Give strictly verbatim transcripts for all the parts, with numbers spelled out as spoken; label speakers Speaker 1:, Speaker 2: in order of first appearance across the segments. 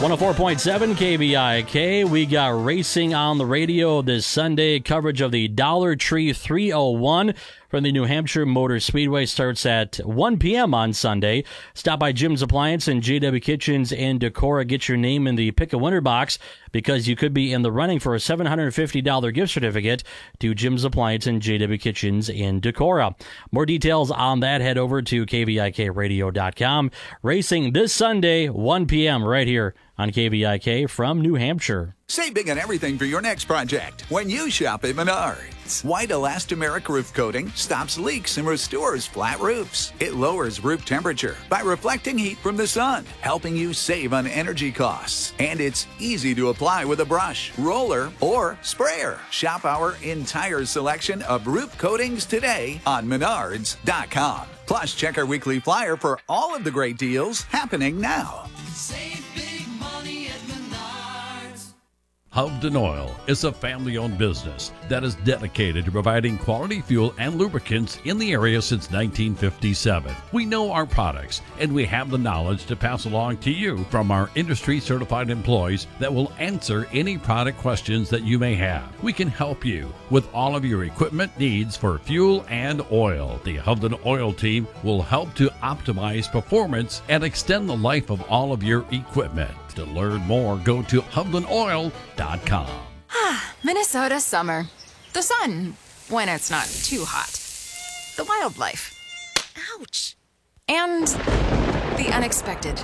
Speaker 1: one oh four point seven K V I K. We got racing on the radio this Sunday. Coverage of the Dollar Tree three oh one from the New Hampshire Motor Speedway starts at one p.m. on Sunday. Stop by Jim's Appliance and J W Kitchens in Decorah. Get your name in the Pick a Winner box because you could be in the running for a seven hundred fifty dollars gift certificate to Jim's Appliance and J W Kitchens in Decorah. More details on that, head over to K V I K radio dot com. Racing this Sunday, one p.m. right here on K V I K from New Hampshire.
Speaker 2: Save big on everything for your next project when you shop at Menards. White Elastomeric Roof Coating stops leaks and restores flat roofs. It lowers roof temperature by reflecting heat from the sun, helping you save on energy costs. And it's easy to apply with a brush, roller, or sprayer. Shop our entire selection of roof coatings today on Menards dot com. Plus, check our weekly flyer for all of the great deals happening now.
Speaker 3: Save big money at Menards.
Speaker 4: Hovden Oil is a family-owned business that is dedicated to providing quality fuel and lubricants in the area since nineteen fifty-seven. We know our products, and we have the knowledge to pass along to you from our industry-certified employees that will answer any product questions that you may have. We can help you with all of your equipment needs for fuel and oil. The Hovden Oil team will help to optimize performance and extend the life of all of your equipment. To learn more, go to Hovden Oil dot com.
Speaker 5: Ah, Minnesota summer. The sun, when it's not too hot. The wildlife. Ouch. And the unexpected.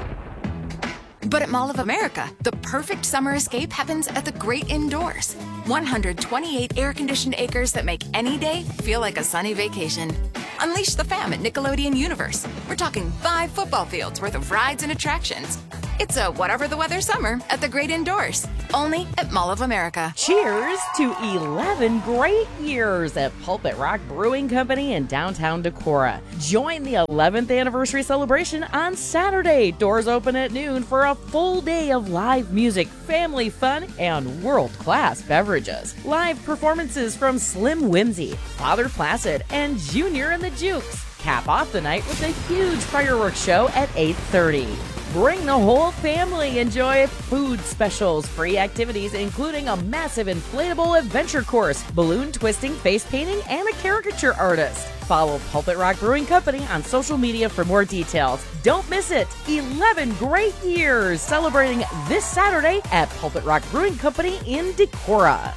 Speaker 5: But at Mall of America, the perfect summer escape happens at the great indoors. one hundred twenty-eight air-conditioned acres that make any day feel like a sunny vacation. Unleash the fam at Nickelodeon Universe. We're talking five football fields worth of rides and attractions. It's a whatever the weather summer at the great indoors. Only at Mall of America.
Speaker 6: Cheers to eleven great years at Pulpit Rock Brewing Company in downtown Decorah. Join the eleventh anniversary celebration on Saturday. Doors open at noon for a full day of live music, family fun, and world-class beverages. Live performances from Slim Whimsy, Father Placid, and Junior and the Jukes. Cap off the night with a huge fireworks show at eight thirty. Bring the whole family. Enjoy food specials, free activities, including a massive inflatable adventure course, balloon twisting, face painting, and a caricature artist. Follow Pulpit Rock Brewing Company on social media for more details. Don't miss it. eleven great years celebrating this Saturday at Pulpit Rock Brewing Company in Decorah.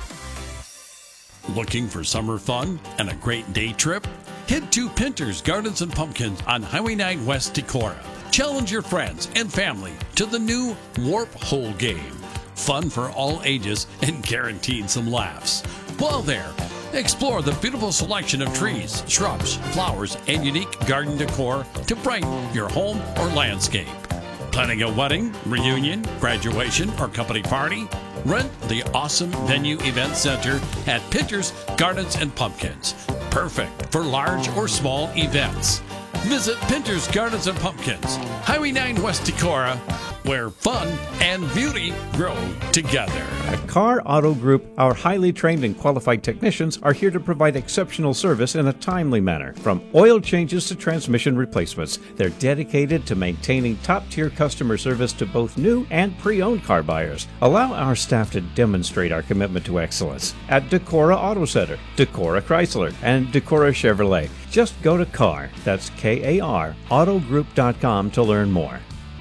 Speaker 4: Looking for summer fun and a great day trip? Head to Pinter's Gardens and Pumpkins on Highway nine West Decorah. Challenge your friends and family to the new Warp Hole game. Fun for all ages and guaranteed some laughs. While there, explore the beautiful selection of trees, shrubs, flowers, and unique garden decor to brighten your home or landscape. Planning a wedding, reunion, graduation, or company party? Rent the awesome Venue Event Center at Pinter's Gardens and Pumpkins. Perfect for large or small events. Visit Pinter's Gardens and Pumpkins, Highway nine West Decorah, where fun and beauty grow together.
Speaker 7: At Carr Auto Group, our highly trained and qualified technicians are here to provide exceptional service in a timely manner. From oil changes to transmission replacements, they're dedicated to maintaining top-tier customer service to both new and pre-owned car buyers. Allow our staff to demonstrate our commitment to excellence at Decorah Auto Center, Decorah Chrysler, and Decorah Chevrolet. Just go to Carr, that's K A R, autogroup dot com to learn more.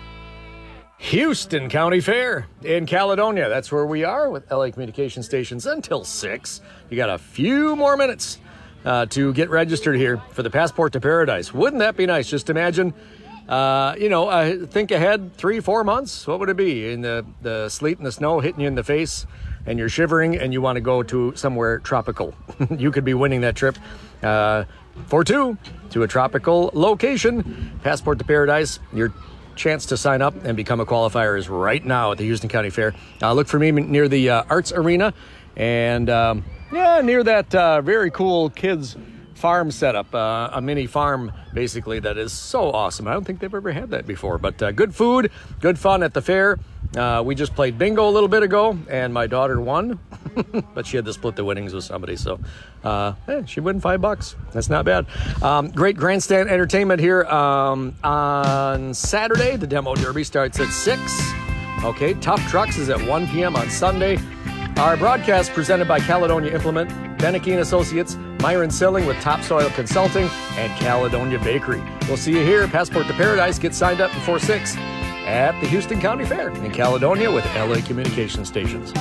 Speaker 8: Houston County Fair in Caledonia. That's where we are with L A Communication Stations until six. You got a few more minutes uh, to get registered here for the Passport to Paradise. Wouldn't that be nice? Just imagine, uh, you know, uh, think ahead three, four months. What would it be? In the, the sleet and the snow hitting you in the face and you're shivering and you want to go to somewhere tropical. You could be winning that trip uh, for two to a tropical location. Passport to Paradise. Your chance to sign up and become a qualifier is right now at the Houston County Fair. Uh, look for me near the uh, Arts Arena and um, yeah, near that uh, very cool kids farm setup, uh, a mini farm basically that is so awesome. I don't think they've ever had that before, but uh, good food, good fun at the fair. Uh, we just played bingo a little bit ago and my daughter won, but she had to split the winnings with somebody. So uh, eh, she won five bucks. That's not bad. Um, great grandstand entertainment here um, on Saturday. The Demo Derby starts at six. Okay, Tough Trucks is at one p.m. on Sunday. Our broadcast presented by Caledonia Implement, Beneke and Associates, Myron Silling with Topsoil Consulting, and Caledonia Bakery. We'll see you here. Passport to Paradise. Get signed up before six at the Houston County Fair in Caledonia with L A Communication Stations.